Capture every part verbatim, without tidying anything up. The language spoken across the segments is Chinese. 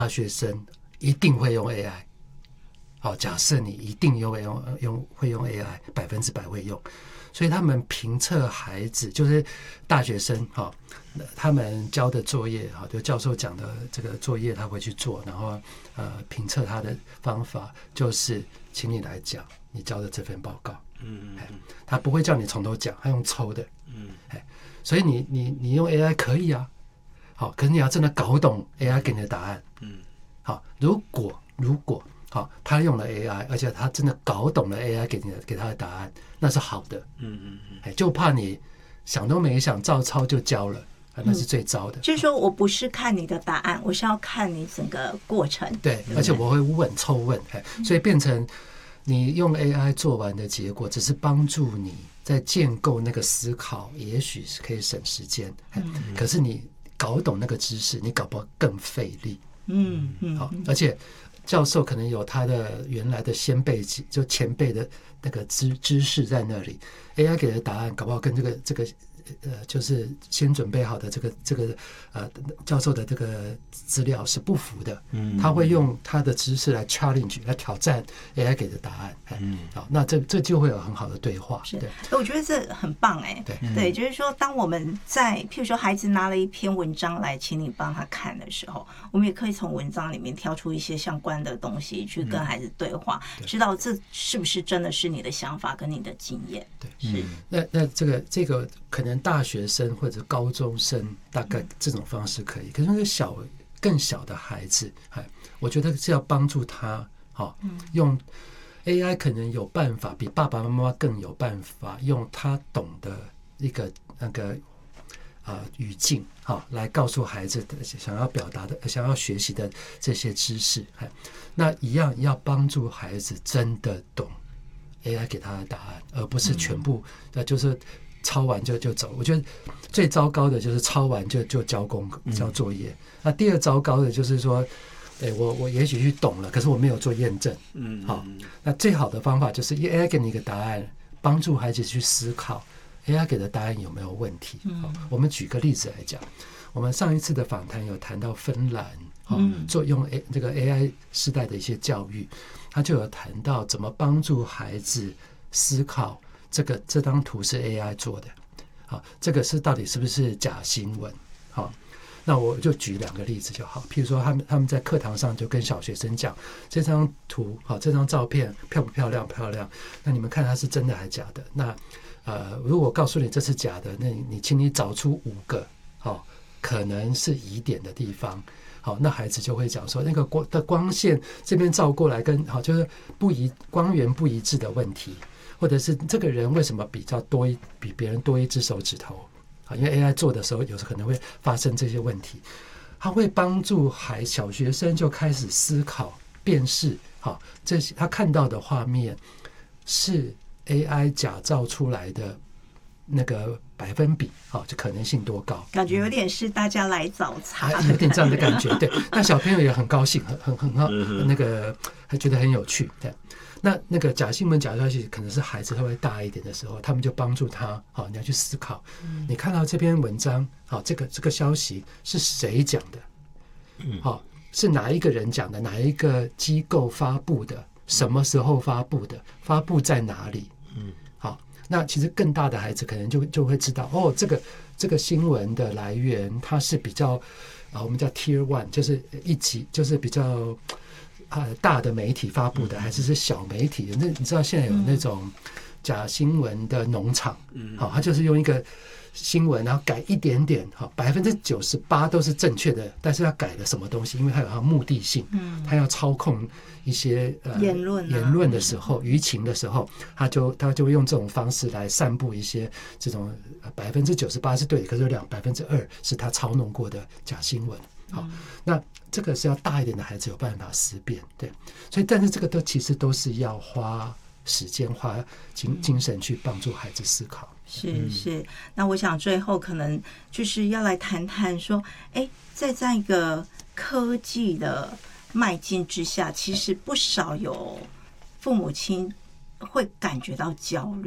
大学生一定会用 A I。好，假设你一定用用用会用 A I， 百分之百会用，所以他们评测孩子就是大学生哈，他们交的作业哈，就教授讲的这个作业他会去做，然后呃评测他的方法就是请你来讲你交的这份报告，嗯嗯，他不会叫你从头讲，他用抽的，嗯，哎，所以你你你用 A I 可以啊，好，可是你要真的搞懂 A I 给你的答案，嗯，好，如果如果好，他用了 A I， 而且他真的搞懂了 A I 给你的给他的答案，那是好的。嗯嗯嗯，就怕你想都没想照抄就交了，那是最糟的。 嗯、就是说我不是看你的答案，我是要看你整个过程。 对，对对，而且我会问抽问，所以变成你用 A I 做完的结果，只是帮助你在建构那个思考，也许是可以省时间。嗯，可是你搞懂那个知识，你搞不好更费力。嗯嗯，好，而且。教授可能有他的原来的先辈，就前辈的那个知知识在那里 ，A I 给的答案搞不好跟这个这个呃，就是先准备好的这个这个呃教授的这个资料是不符的。嗯，他会用他的知识来 challenge 来挑战 A I 给的答案。嗯，好，那这这就会有很好的对话。 是，对，我觉得这很棒哎、欸。 对对，就是说，当我们在譬如说孩子拿了一篇文章来，请你帮他看的时候，我们也可以从文章里面挑出一些相关的东西去跟孩子对话，嗯、知道这是不是真的是你的想法跟你的经验。 对，是。那那这个这个可能大学生或者高中生大概这种方式可以，可是那个小更小的孩子，哎，我觉得是要帮助他，好，用 A I 可能有办法，比爸爸妈妈更有办法，用他懂的一个那个啊、呃、语境，好，来告诉孩子的想要表达的、想要学习的这些知识，哎，那一样要帮助孩子真的懂 A I 给他的答案，而不是全部，那、嗯、就是抄完就就走。我觉得最糟糕的就是抄完就就交功交作业。嗯、那第二糟糕的就是说，哎，我我也许去懂了，可是我没有做验证。嗯，好，那最好的方法就是 A I 给你一个答案，帮助孩子去思考 A I 给的答案有没有问题。嗯，我们举个例子来讲，我们上一次的访谈有谈到芬兰，嗯，做用 A 这个 A I 时代的一些教育，他就有谈到怎么帮助孩子思考。这个这张图是 A I 做的，好，这个是到底是不是假新闻？好，那我就举两个例子就好。譬如说，他们他们在课堂上就跟小学生讲，这张图好，这张照片漂不漂亮？漂亮。那你们看它是真的还是假的？那呃，如果告诉你这是假的，那你你请你找出五个好可能是疑点的地方。好，那孩子就会讲说，那个光的光线这边照过来跟好就是不一光源不一致的问题。或者是这个人为什么比较多比别人多一只手指头啊？因为 A I 做的时候，有时候可能会发生这些问题。他会帮助孩小学生就开始思考、辨识，好，这些他看到的画面是 A I 假造出来的那个百分比，好，就可能性多高？ 感觉有点是大家来找茬、 啊，有点这样的感觉。对，那小朋友也很高兴，很很很好，那个还觉得很有趣，对。那那个假新闻、假消息，可能是孩子稍微大一点的时候，他们就帮助他，好，你要去思考，嗯、你看到这篇文章，好，这个这个消息是谁讲的？好，是哪一个人讲的？哪一个机构发布的？什么时候发布的？发布在哪里？嗯，好，那其实更大的孩子可能就就会知道，哦，这个这个新闻的来源，它是比较啊，我们叫 Tier One， 就是一级，就是比较。啊，大的媒体发布的还是是小媒体？那你知道现在有那种假新闻的农场，好，他就是用一个新闻，然后改一点点，好，百分之九十八都是正确的，但是他改了什么东西？因为他有他目的性，他要操控一些呃言论言论的时候，舆情的时候，他就他就会用这种方式来散布一些这种百分之九十八是对的，可是有两百分之二是他操弄过的假新闻。好，那这个是要大一点的孩子有办法思辨，对，所以但是这个都其实都是要花时间、花精精神去帮助孩子思考。 是是，那我想最后可能就是要来谈谈说，哎，在这样一个科技的迈进之下，其实不少有父母亲会感觉到焦虑。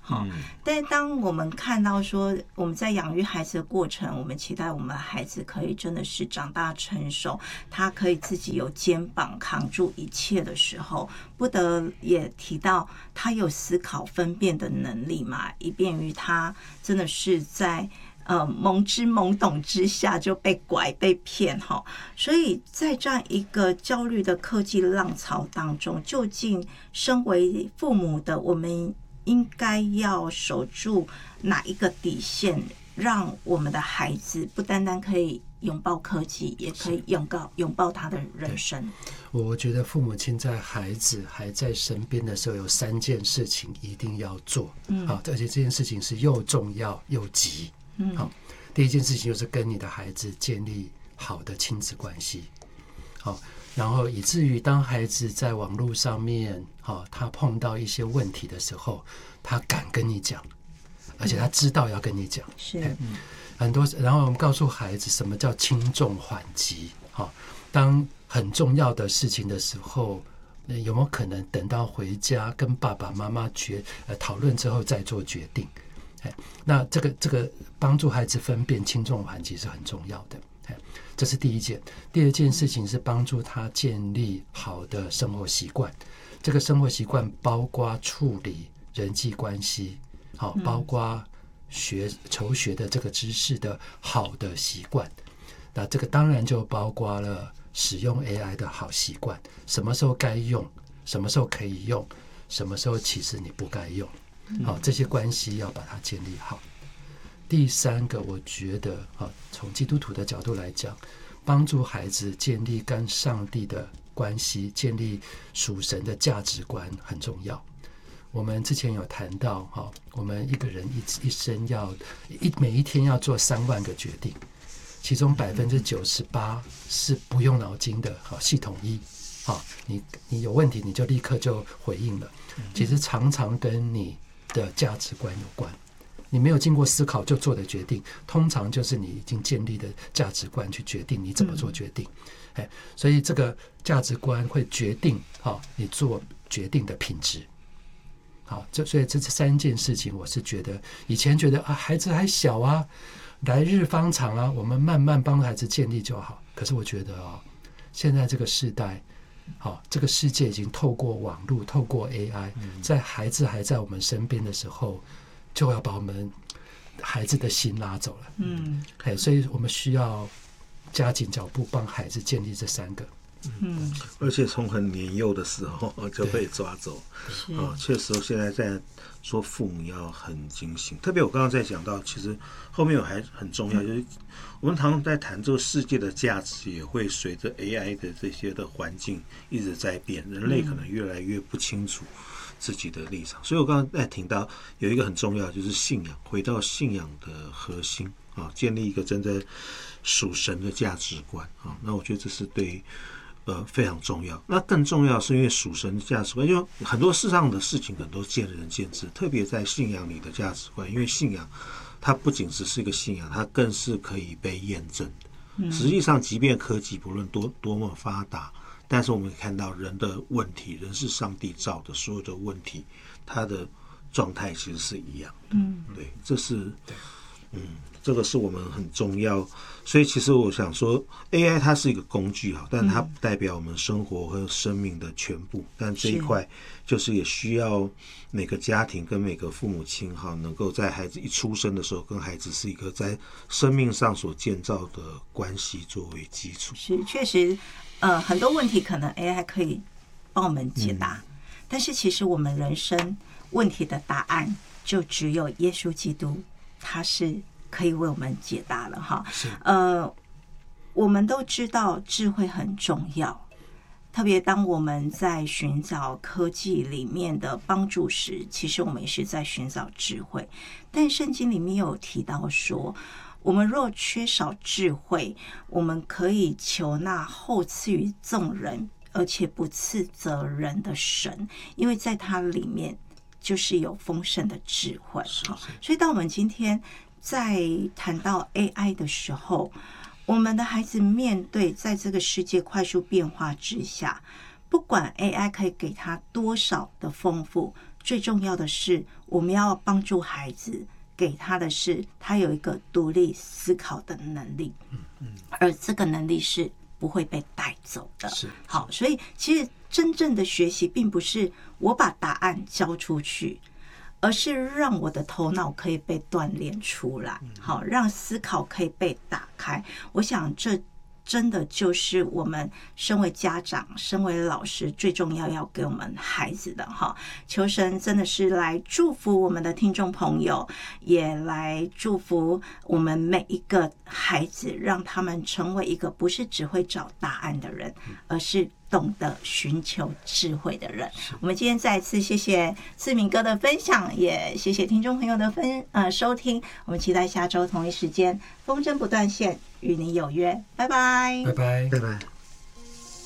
好，但是当我们看到说我们在养育孩子的过程，我们期待我们的孩子可以真的是长大成熟，他可以自己有肩膀扛住一切的时候，不得也提到他有思考分辨的能力嘛，以便于他真的是在呃懵之懵懂之下就被拐被骗哈。所以在这样一个焦虑的科技浪潮当中，究竟身为父母的我们应该要守住哪一个底线，让我们的孩子不单单可以拥抱科技，也可以拥抱拥抱他的人生。 我觉得父母亲在孩子还在身边的时候，有三件事情一定要做，嗯，好，而且这件事情是又重要又急，嗯，好，第一件事情就是跟你的孩子建立好的亲子关系，好。然后以至于当孩子在网络上面，哦，他碰到一些问题的时候，他敢跟你讲，而且他知道要跟你讲。 是， 嗯，很多。然后我们告诉孩子什么叫轻重缓急。哦，当很重要的事情的时候，有没有可能等到回家跟爸爸妈妈决呃讨论之后再做决定？哎，那这个这个帮助孩子分辨轻重缓急是很重要的。这是第一件。第二件事情是帮助他建立好的生活习惯，这个生活习惯包括处理人际关系，好，包括学求学的这个知识的好的习惯。那这个当然就包括了使用 A I 的好习惯，什么时候该用，什么时候可以用，什么时候其实你不该用，好，这些关系要把它建立好。第三个，我觉得从基督徒的角度来讲，帮助孩子建立跟上帝的关系，建立属神的价值观很重要。我们之前有谈到，我们一个人一生要一每一天要做三万个决定，其中百分之九十八是不用脑筋的，系统一，你你有问题你就立刻就回应了。其实常常跟你的价值观有关。你没有经过思考就做的决定，通常就是你已经建立的价值观去决定你怎么做决定。嗯，所以这个价值观会决定，哦，你做决定的品质。好，这所以这三件事情，我是觉得以前觉得啊，孩子还小啊，来日方长啊，我们慢慢帮孩子建立就好。可是我觉得哦，现在这个时代，好，这个世界已经透过网络，透过 A I，在孩子还在我们身边的时候，就要把我们孩子的心拉走了。嗯，所以我们需要加紧脚步帮孩子建立这三个。 嗯，而且从很年幼的时候就被抓走。啊，确实现在在说父母要很警醒，特别我刚刚在讲到，其实后面有还很重要，就是我们常常在谈这个世界的价值也会随着 A I 的这些的环境一直在变，人类可能越来越不清楚自己的立场。所以我刚刚在听到有一个很重要，就是信仰，回到信仰的核心啊，建立一个真的属神的价值观啊。那我觉得这是对呃非常重要。那更重要是因为属神的价值观，因为很多世上的事情可能都见仁见智，特别在信仰里的价值观，因为信仰它不仅只是一个信仰，它更是可以被验证的。实际上即便科技不论多多么发达，但是我们看到人的问题，人是上帝造的，所有的问题它的状态其实是一样的。嗯，对，这是嗯，这个是我们很重要。所以其实我想说 A I 它是一个工具哈，但它不代表我们生活和生命的全部。但这一块就是也需要每个家庭跟每个父母亲哈，能够在孩子一出生的时候，跟孩子是一个在生命上所建造的关系作为基础。 是，确实，呃，很多问题可能 A I 可以帮我们解答，嗯，但是其实我们人生问题的答案就只有耶稣基督，他是可以为我们解答了哈。呃，我们都知道智慧很重要，特别当我们在寻找科技里面的帮助时，其实我们也是在寻找智慧。但圣经里面有提到说，我们若缺少智慧，我们可以求那后赐予众人而且不斥责人的神，因为在它里面就是有丰盛的智慧。所以当我们今天在谈到 A I 的时候，我们的孩子面对在这个世界快速变化之下，不管 A I 可以给他多少的丰富， 最重要的是，我们要帮助孩子，给他的是他有一个独立思考的能力，而这个能力是不会被带走的。 是好，所以其实真正的学习并不是我把答案交出去，而是让我的头脑可以被锻炼出来，好，让思考可以被打开。我想这真的就是我们身为家长、身为老师最重要要给我们孩子的哈。求神真的是来祝福我们的听众朋友，也来祝福我们每一个孩子，让他们成为一个不是只会找答案的人，而是懂得寻求智慧的人。我们今天再次谢谢志明哥的分享，也谢谢听众朋友的分呃收听。我们期待下周同一时间风筝不断线与你有约，拜拜， 拜拜， 拜拜。